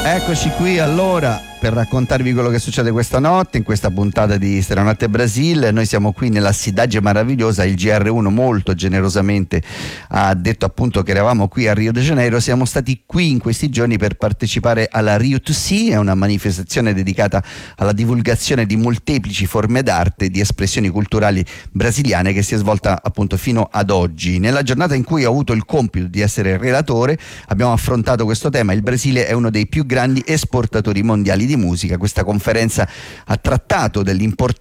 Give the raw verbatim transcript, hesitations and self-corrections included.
Eccoci qui allora per raccontarvi quello che succede questa notte in questa puntata di Stanotte Brasil. Noi siamo qui nella Cidade Maravilhosa, il G R uno molto generosamente ha detto appunto che eravamo qui a Rio de Janeiro. Siamo stati qui in questi giorni per partecipare alla Rio to See, è una manifestazione dedicata alla divulgazione di molteplici forme d'arte e di espressioni culturali brasiliane che si è svolta appunto fino ad oggi. Nella giornata in cui ho avuto il compito di essere relatore abbiamo affrontato questo tema. Il Brasile è uno dei più grandi esportatori mondiali di musica. Questa conferenza ha trattato dell'importanza